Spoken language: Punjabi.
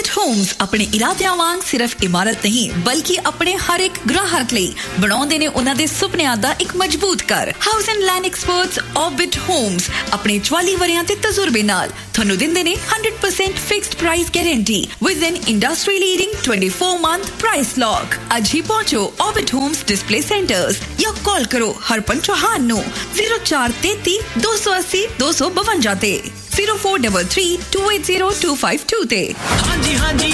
ਹੋਮਸ ਆਪਣੇ ਇਰਾਦਿਆਂ ਵਾਂਗ ਸਿਰਫ ਇਮਾਰਤ ਨਹੀਂ ਬਲਕਿ ਆਪਣੇ ਹਰ ਇੱਕ ਗ੍ਰਾਹਕ ਲਈ ਬਣਾਉਂਦੇ ਨੇ ਉਹਨਾਂ ਦੇ ਸੁਪਨਿਆਂ ਦਾ ਇੱਕ ਮਜ਼ਬੂਤ ਘਰ। House and land experts orbit homes ਆਪਣੇ 44 ਵਰਿਆਂ ਦੇ ਤਜਰਬੇ ਨਾਲ ਤੁਹਾਨੂੰ ਦਿੰਦੇ ਨੇ 100% fixed price guarantee with N industry leading 24-month price lock. ਅੱਜ ਹੀ ਪਹੁੰਚੋ ਆਰਬਿਟ ਹੋਮਸ ਡਿਸਪਲੇ ਸੈਂਟਰਸ ਜਾਂ ਕਾਲ ਕਰੋ ਹਰਪਨ ਚੌਹਾਨ ਨੂੰ 0433 280 252 ਤੇ 0433 280 252 ਤੇ। ਹਾਂਜੀ ਹਾਂਜੀ